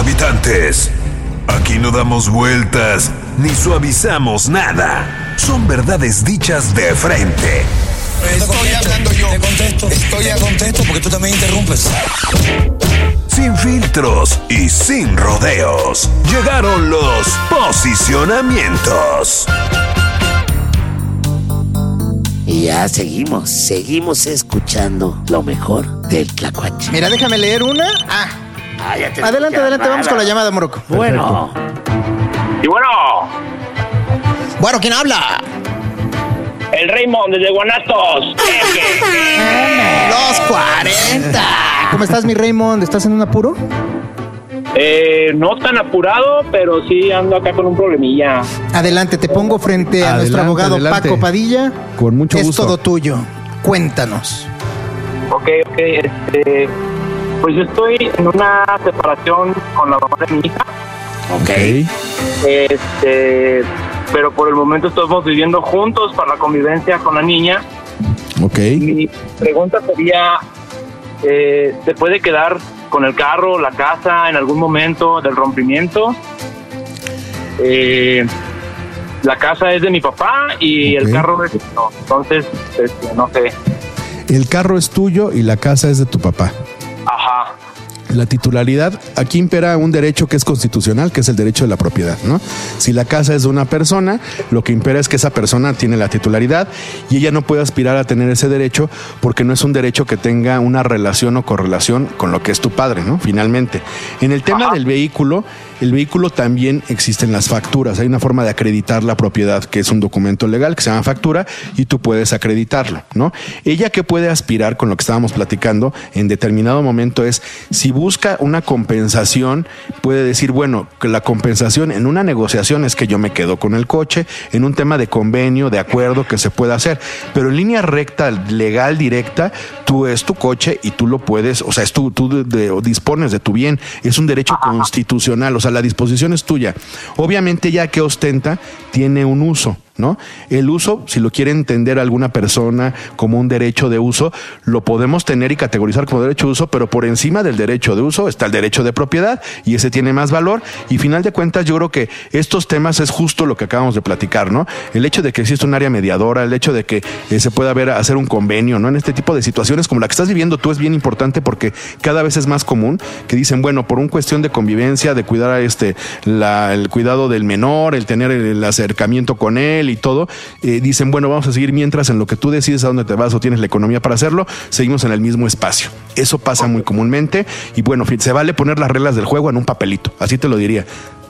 Habitantes, aquí no damos vueltas ni suavizamos nada. Son verdades dichas de frente. Estoy hablando yo. Te contesto. Estoy a contexto porque tú también interrumpes. Sin filtros y sin rodeos. Llegaron los posicionamientos. Y ya seguimos escuchando lo mejor del Tlacuache. Mira, déjame leer una. Adelante, vamos con la llamada, Morocco. Bueno. Y bueno. Bueno, ¿quién habla? El Raymond desde Guanatos. Los 40. ¿Cómo estás, mi Raymond? ¿Estás en un apuro? No tan apurado, pero sí ando acá con un problemilla. Adelante, te pongo frente a nuestro abogado Paco Padilla. Con mucho gusto. Es todo tuyo. Cuéntanos. Ok. Pues yo estoy en una separación con la mamá de mi hija. Ok. Pero por el momento estamos viviendo juntos para la convivencia con la niña. Ok. Mi pregunta sería, ¿se puede quedar con el carro, la casa en algún momento del rompimiento? La casa es de mi papá y el carro es mío. Entonces, no sé. El carro es tuyo y la casa es de tu papá. Ajá. La titularidad, aquí impera un derecho que es constitucional, que es el derecho de la propiedad, ¿no? Si la casa es de una persona, lo que impera es que esa persona tiene la titularidad y ella no puede aspirar a tener ese derecho porque no es un derecho que tenga una relación o correlación con lo que es tu padre, ¿no? Finalmente. En el tema del vehículo, el vehículo también existen las facturas. Hay una forma de acreditar la propiedad, que es un documento legal que se llama factura y tú puedes acreditarlo, ¿no? Ella que puede aspirar con lo que estábamos platicando en determinado momento es, si busca una compensación, puede decir, bueno, que la compensación en una negociación es que yo me quedo con el coche, en un tema de convenio, de acuerdo que se pueda hacer, pero en línea recta, legal, directa, tú es tu coche y tú lo puedes, o sea, tú dispones de tu bien, es un derecho constitucional, o sea, la disposición es tuya. Obviamente ya que ostenta, tiene un uso, ¿no? El uso, si lo quiere entender alguna persona como un derecho de uso, lo podemos tener y categorizar como derecho de uso, pero por encima del derecho de uso está el derecho de propiedad y ese tiene más valor y final de cuentas yo creo que estos temas es justo lo que acabamos de platicar, ¿no? El hecho de que existe un área mediadora, el hecho de que se pueda hacer un convenio, ¿no? En este tipo de situaciones como la que estás viviendo tú es bien importante porque cada vez es más común que dicen, bueno, por una cuestión de convivencia, de cuidar a el cuidado del menor, el tener el acercamiento con él y todo, dicen, bueno, vamos a seguir mientras en lo que tú decides a dónde te vas o tienes la economía para hacerlo, seguimos en el mismo espacio. Eso pasa muy comúnmente y bueno, se vale poner las reglas del juego en un papelito, así te lo diría.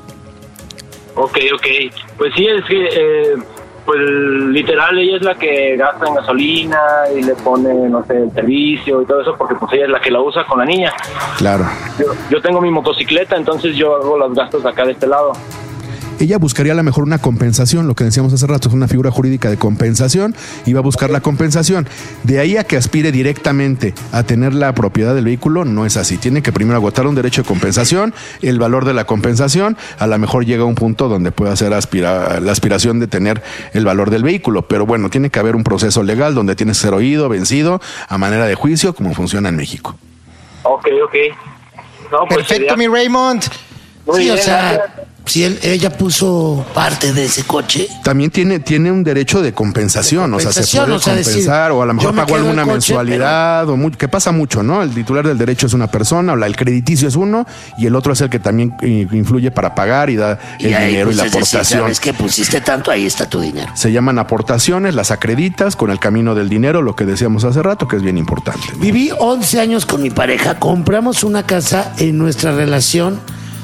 Ok. Pues sí, es que, pues literal, ella es la que gasta en gasolina y le pone, no sé, el servicio y todo eso, porque pues ella es la que la usa con la niña. Claro. Yo tengo mi motocicleta, entonces yo hago los gastos acá de este lado. Ella buscaría a lo mejor una compensación, lo que decíamos hace rato, es una figura jurídica de compensación y va a buscar la compensación. De ahí a que aspire directamente a tener la propiedad del vehículo, no es así. Tiene que primero agotar un derecho de compensación, el valor de la compensación, a lo mejor llega a un punto donde puede hacer la aspiración de tener el valor del vehículo. Pero bueno, tiene que haber un proceso legal donde tiene que ser oído, vencido, a manera de juicio, como funciona en México. Ok. No, pues perfecto, mi Raymond. Sí, o sea, si ella puso parte de ese coche, también tiene un derecho de compensación, o sea, se puede compensar, decir, o a lo mejor pagó alguna mensualidad, pero que pasa mucho, ¿no? El titular del derecho es una persona, o el crediticio es uno, y el otro es el que también influye para pagar y da el dinero pues, y la aportación. Decir, sabes que pusiste tanto, ahí está tu dinero. Se llaman aportaciones, las acreditas con el camino del dinero, lo que decíamos hace rato, que es bien importante, ¿no? Viví 11 años con mi pareja, compramos una casa en nuestra relación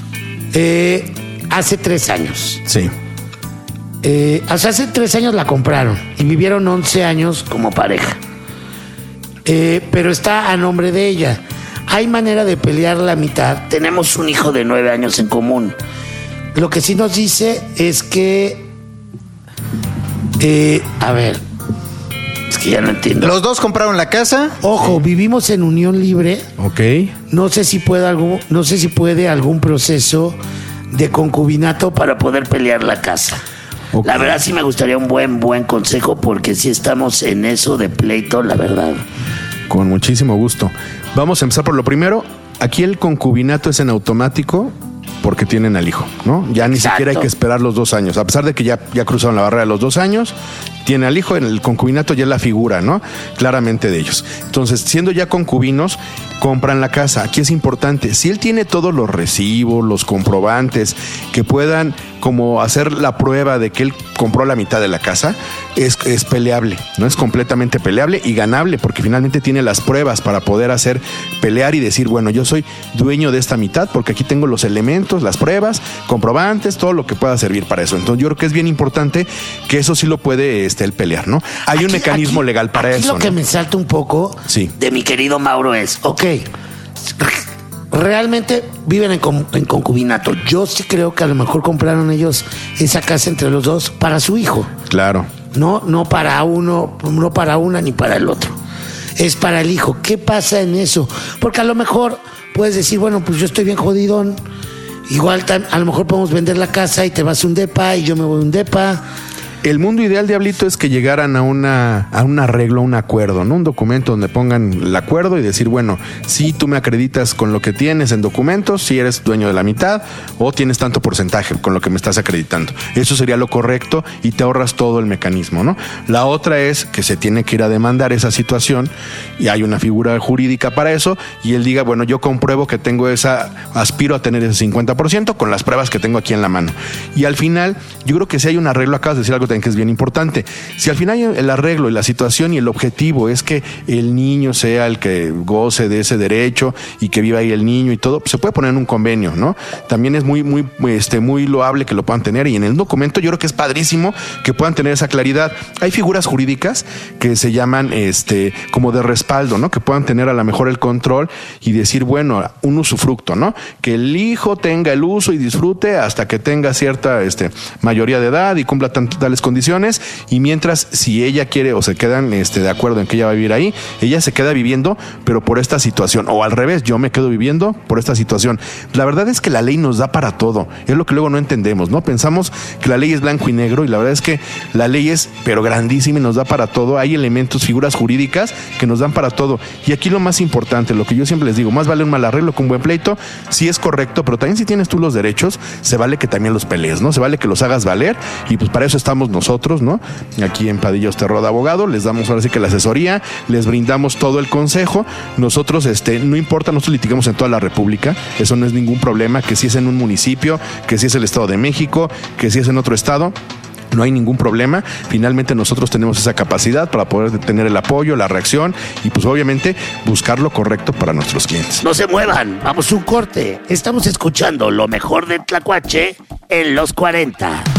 hace 3 años. Sí. Hace 3 años la compraron y vivieron 11 años como pareja. Pero está a nombre de ella. Hay manera de pelear la mitad. Tenemos un hijo de 9 años en común. Lo que sí nos dice es que... a ver... Es que ya no entiendo. Los dos compraron la casa. Ojo, vivimos en unión libre. Ok. No sé si puede algún proceso de concubinato para poder pelear la casa. Okay. La verdad sí me gustaría un buen consejo porque sí estamos en eso de pleito, la verdad. Con muchísimo gusto. Vamos a empezar por lo primero. Aquí el concubinato es en automático porque tienen al hijo, ¿no? Ya ni siquiera hay que esperar los 2 años. A pesar de que ya cruzaron la barrera de los 2 años, tiene al hijo, en el concubinato ya es la figura, ¿no? Claramente de ellos. Entonces, siendo ya concubinos, compran la casa. Aquí es importante, si él tiene todos los recibos, los comprobantes, que puedan como hacer la prueba de que él compró la mitad de la casa, es peleable, ¿no? Es completamente peleable y ganable, porque finalmente tiene las pruebas para poder hacer pelear y decir, bueno, yo soy dueño de esta mitad, porque aquí tengo los elementos, las pruebas, comprobantes, todo lo que pueda servir para eso. Entonces yo creo que es bien importante que eso sí lo puede él pelear, ¿no? Hay un mecanismo legal para eso. Lo que me salta un poco de mi querido Mauro es, realmente viven en concubinato. Yo sí creo que a lo mejor compraron ellos esa casa entre los dos para su hijo. Claro. No para uno, no para una ni para el otro. Es para el hijo. ¿Qué pasa en eso? Porque a lo mejor puedes decir, bueno, pues yo estoy bien jodidón. Igual a lo mejor podemos vender la casa y te vas a un depa y yo me voy a un depa. El mundo ideal, Diablito, es que llegaran a un arreglo, a un acuerdo, ¿no? Un documento donde pongan el acuerdo y decir, bueno, si tú me acreditas con lo que tienes en documentos, si eres dueño de la mitad o tienes tanto porcentaje con lo que me estás acreditando. Eso sería lo correcto y te ahorras todo el mecanismo, ¿no? La otra es que se tiene que ir a demandar esa situación y hay una figura jurídica para eso y él diga, bueno, yo compruebo que tengo aspiro a tener ese 50% con las pruebas que tengo aquí en la mano. Y al final, yo creo que si hay un arreglo, acabas de decir algo que es bien importante. Si al final el arreglo y la situación y el objetivo es que el niño sea el que goce de ese derecho y que viva ahí el niño y todo, pues se puede poner en un convenio, ¿no? También es muy loable que lo puedan tener y en el documento yo creo que es padrísimo que puedan tener esa claridad. Hay figuras jurídicas que se llaman como de respaldo, ¿no? Que puedan tener a lo mejor el control y decir, bueno, un usufructo, ¿no? Que el hijo tenga el uso y disfrute hasta que tenga cierta mayoría de edad y cumpla tales condiciones y mientras si ella quiere o se quedan de acuerdo en que ella va a vivir ahí, ella se queda viviendo pero por esta situación o al revés, yo me quedo viviendo por esta situación. La verdad es que la ley nos da para todo, es lo que luego no entendemos, ¿no? Pensamos que la ley es blanco y negro y la verdad es que la ley es pero grandísima y nos da para todo. Hay elementos, figuras jurídicas que nos dan para todo y aquí lo más importante, lo que yo siempre les digo, más vale un mal arreglo que un buen pleito, sí es correcto, pero también si tienes tú los derechos, se vale que también los pelees, ¿no? Se vale que los hagas valer y pues para eso estamos nosotros, ¿no? Aquí en Padilla Osterro de Abogado, les damos ahora sí que la asesoría, les brindamos todo el consejo. Nosotros, no importa, nosotros litigamos en toda la República, eso no es ningún problema, que si es en un municipio, que si es el Estado de México, que si es en otro estado. No hay ningún problema. Finalmente nosotros tenemos esa capacidad para poder tener el apoyo, la reacción y pues obviamente buscar lo correcto para nuestros clientes. No se muevan, vamos a un corte. Estamos escuchando lo mejor de Tlacuache en los 40.